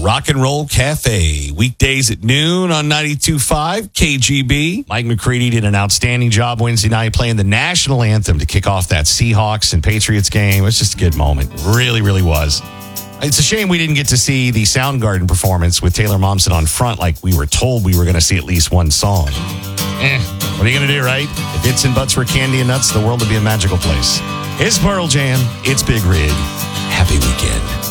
Rock and Roll Cafe. Weekdays at noon on 92.5 KGB. Mike McCready did an outstanding job Wednesday night playing the national anthem to kick off that Seahawks and Patriots game. It was just a good moment. Really, really was. It's a shame we didn't get to see the Soundgarden performance with Taylor Momsen on front like we were told we were going to see at least one song. What are you going to do, right? If Bits and Butts were candy and nuts, the world would be a magical place. It's Pearl Jam. It's Big Rig. Happy weekend.